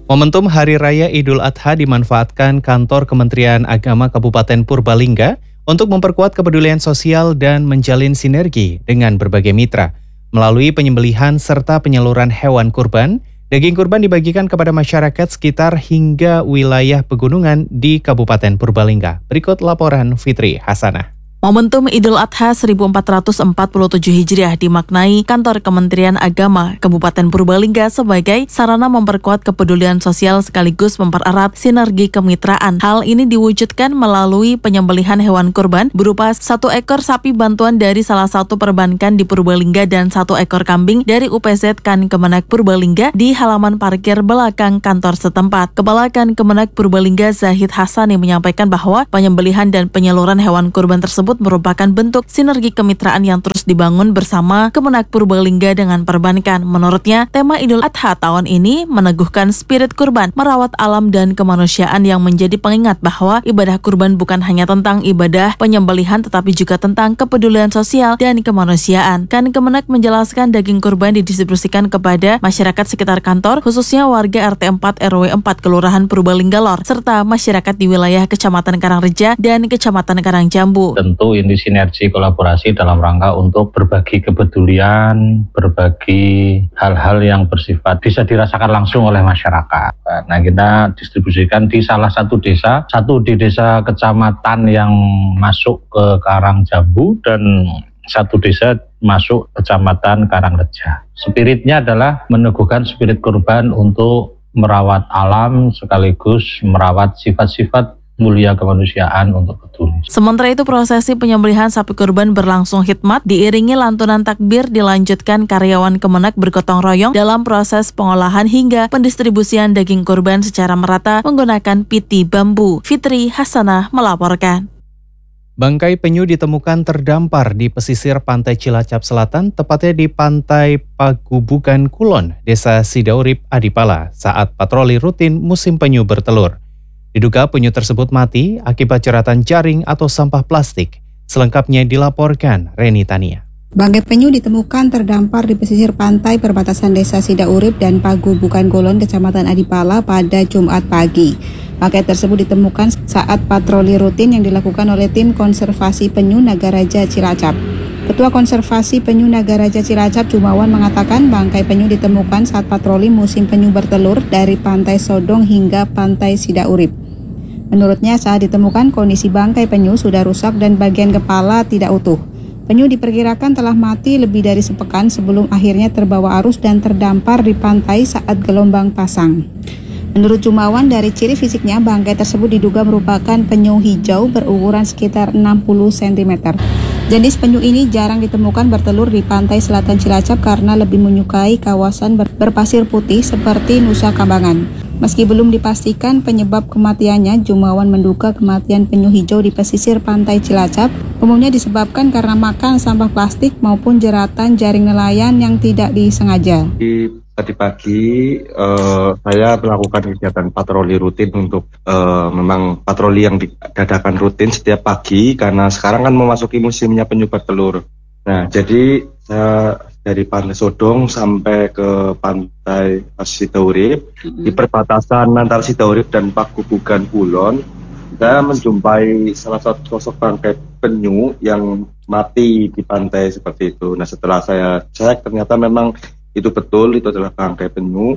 Momentum Hari Raya Idul Adha dimanfaatkan Kantor Kementerian Agama Kabupaten Purbalingga untuk memperkuat kepedulian sosial dan menjalin sinergi dengan berbagai mitra. Melalui penyembelihan serta penyaluran hewan kurban, daging kurban dibagikan kepada masyarakat sekitar hingga wilayah pegunungan di Kabupaten Purbalingga. Berikut laporan Fitri Hasanah. Momentum Idul Adha 1447 Hijriah dimaknai Kantor Kementerian Agama Kabupaten Purbalingga sebagai sarana memperkuat kepedulian sosial sekaligus mempererat sinergi kemitraan. Hal ini diwujudkan melalui penyembelihan hewan kurban berupa 1 ekor sapi bantuan dari salah satu perbankan di Purbalingga dan 1 ekor kambing dari UPZ Kan Kemenak Purbalingga di halaman parkir belakang kantor setempat. Kepala Kan Kemenak Purbalingga Zahid Hasani menyampaikan bahwa penyembelihan dan penyaluran hewan kurban tersebut merupakan bentuk sinergi kemitraan yang terus dibangun bersama Kemenak Purbalingga dengan perbankan. Menurutnya, tema Idul Adha tahun ini meneguhkan spirit kurban, merawat alam dan kemanusiaan yang menjadi pengingat bahwa ibadah kurban bukan hanya tentang ibadah penyembelihan tetapi juga tentang kepedulian sosial dan kemanusiaan. Kan Kemenak menjelaskan daging kurban didistribusikan kepada masyarakat sekitar kantor, khususnya warga RT 4 RW 4 Kelurahan Purbalingga Lor, serta masyarakat di wilayah Kecamatan Karangreja dan Kecamatan Karangjambu. Tentu ini sinergi kolaborasi dalam rangka untuk berbagi kepedulian, berbagi hal-hal yang bersifat bisa dirasakan langsung oleh masyarakat. Nah, kita distribusikan di salah satu desa, satu di desa kecamatan yang masuk ke Karangjambu dan satu desa masuk kecamatan Karangreja. Spiritnya adalah meneguhkan spirit kurban untuk merawat alam sekaligus merawat sifat-sifat mulia kemanusiaan untuk peduli. Sementara itu prosesi penyembelihan sapi kurban berlangsung hikmat, diiringi lantunan takbir, dilanjutkan karyawan Kemenak bergotong royong dalam proses pengolahan hingga pendistribusian daging kurban secara merata menggunakan piti bambu. Fitri Hasanah melaporkan. Bangkai penyu ditemukan terdampar di pesisir Pantai Cilacap Selatan, tepatnya di Pantai Pagubukan Kulon, Desa Sidaurip, Adipala, saat patroli rutin musim penyu bertelur. Diduga penyu tersebut mati akibat jeratan jaring atau sampah plastik. Selengkapnya dilaporkan Reni Tania. Bangkai penyu ditemukan terdampar di pesisir pantai perbatasan Desa Sidaurip dan Pagubukan Kulon, Kecamatan Adipala pada Jumat pagi. Bangkai tersebut ditemukan saat patroli rutin yang dilakukan oleh tim konservasi penyu Nagaraja Cilacap. Ketua Konservasi Penyu Nagaraja Cilacap Jumawan mengatakan bangkai penyu ditemukan saat patroli musim penyu bertelur dari Pantai Sodong hingga Pantai Sidaurip. Menurutnya saat ditemukan kondisi bangkai penyu sudah rusak dan bagian kepala tidak utuh. Penyu diperkirakan telah mati lebih dari sepekan sebelum akhirnya terbawa arus dan terdampar di pantai saat gelombang pasang. Menurut Jumawan, dari ciri fisiknya bangkai tersebut diduga merupakan penyu hijau berukuran sekitar 60 cm. Jenis penyu ini jarang ditemukan bertelur di pantai selatan Cilacap karena lebih menyukai kawasan berpasir putih seperti Nusa Kambangan. Meski belum dipastikan penyebab kematiannya, Jumawan menduga kematian penyu hijau di pesisir pantai Cilacap umumnya disebabkan karena makan sampah plastik maupun jeratan jaring nelayan yang tidak disengaja. Tadi pagi saya melakukan kegiatan patroli rutin untuk memang patroli yang dadakan rutin setiap pagi karena sekarang kan memasuki musimnya penyu bertelur. Nah, jadi saya dari Pantai Sodong sampai ke Pantai Sidaurip, di perbatasan antara Sidaurip dan Pagubukan Kulon, saya menjumpai salah satu sosok bangkai penyu yang mati di pantai seperti itu. Nah, setelah saya cek ternyata memang itu betul, itu adalah bangkai penyu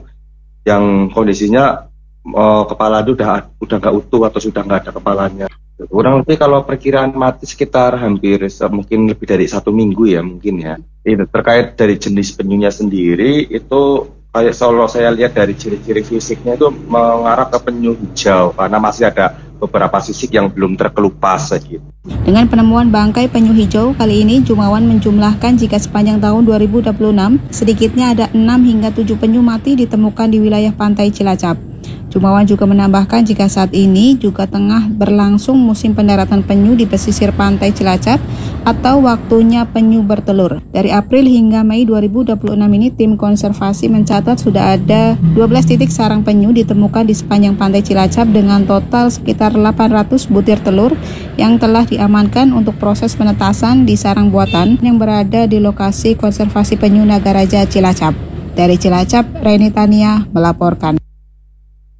yang kondisinya kepala itu udah nggak utuh atau sudah nggak ada kepalanya. Kurang lebih kalau perkiraan mati sekitar hampir mungkin lebih dari 1 minggu ya mungkin ya. Ini terkait dari jenis penyunya sendiri itu kayak kalau saya lihat dari ciri-ciri fisiknya itu mengarah ke penyu hijau karena masih ada beberapa sisik yang belum terkelupas gitu. Dengan penemuan bangkai penyu hijau kali ini, Jumawan menjumlahkan jika sepanjang tahun 2026 sedikitnya ada 6 hingga 7 penyu mati ditemukan di wilayah pantai Cilacap. Jumawan juga menambahkan jika saat ini juga tengah berlangsung musim pendaratan penyu di pesisir pantai Cilacap atau waktunya penyu bertelur. Dari April hingga Mei 2026 ini tim konservasi mencatat sudah ada 12 titik sarang penyu ditemukan di sepanjang pantai Cilacap dengan total sekitar 800 butir telur yang telah diamankan untuk proses penetasan di sarang buatan yang berada di lokasi konservasi penyu Nagaraja Cilacap. Dari Cilacap, Reni Tania melaporkan.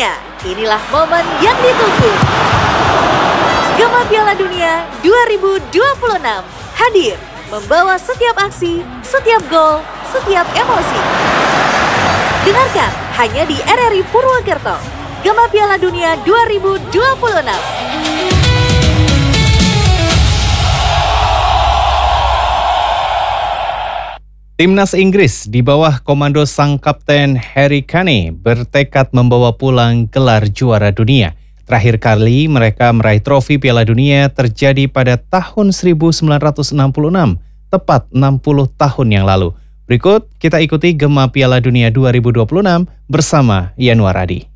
Akhirnya, inilah momen yang ditunggu. Gema Piala Dunia 2026 hadir membawa setiap aksi, setiap gol, setiap emosi. Dengarkan hanya di RRI Purwokerto. Gema Piala Dunia 2026. Timnas Inggris di bawah komando sang kapten Harry Kane bertekad membawa pulang gelar juara dunia. Terakhir kali mereka meraih trofi Piala Dunia terjadi pada tahun 1966, tepat 60 tahun yang lalu. Berikut kita ikuti Gema Piala Dunia 2026 bersama Yanuar Adi.